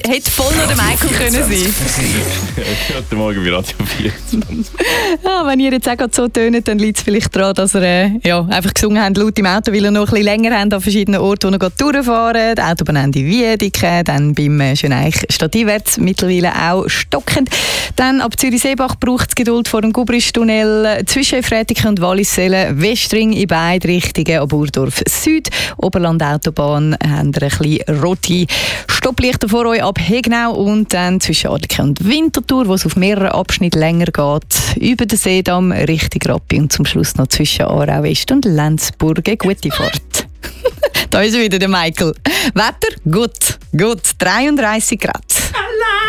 hätte voll noch der Michael können sein. Heute Morgen bei Radio 24. Ja, wenn ihr jetzt auch gerade so tönt, dann liegt es vielleicht daran, dass ihr einfach gesungen habt, laut im Auto, weil ihr noch ein bisschen länger habt an verschiedenen Orten, wo ihr gerade durchfahren. Die Autobahn in Wiedeke, dann beim Schöneich stadteinwärts mittlerweile auch stockend. Dann ab Zürich-Seebach braucht es Geduld vor dem Gubristunnel zwischen Frätike und Wallisellen, Westring in beide Richtungen, ab Urdorf Süd, Oberland-Autobahn haben wir ein bisschen rote Stopplichter vor euch ab Hegnau und dann zwischen Adelke und Winterthur, wo es auf mehreren Abschnitten länger geht, über den Seedamm Richtung Rappi und zum Schluss noch zwischen Aarau West und Lenzburg. Gute Fahrt. Da ist wieder der Michael. Wetter? Gut. 33 Grad.